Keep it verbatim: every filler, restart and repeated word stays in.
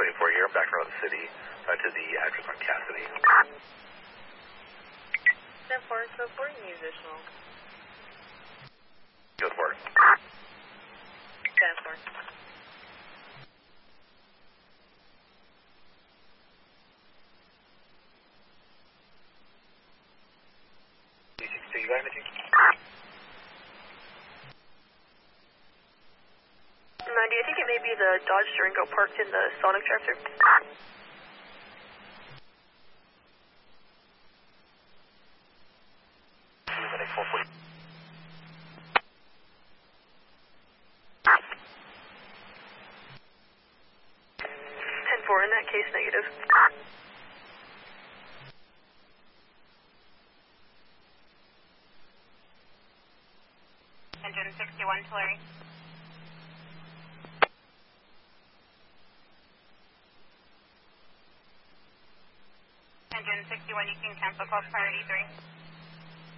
twenty-four here. I'm back around the city uh, to the address on Cassidy. ten four, so four, musician. Good work. ten four. D sixty-two, you got anything? No, do you think it may be the Dodge Durango parked in the Sonic drive-thru? ten four, in that case, negative. Engine sixty-one, Tulare. Engine sixty-one, you can cancel call priority three.